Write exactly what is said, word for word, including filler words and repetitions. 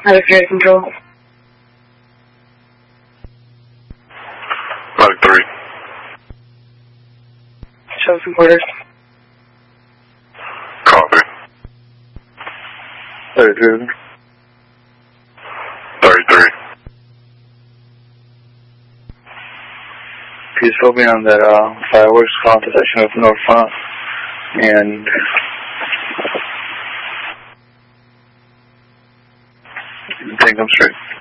Out of air control. Roger three. Show some quarters. Copy. thirty-three. thirty-three. Please fill me on that uh, fireworks contest section of North Front and think I'm straight.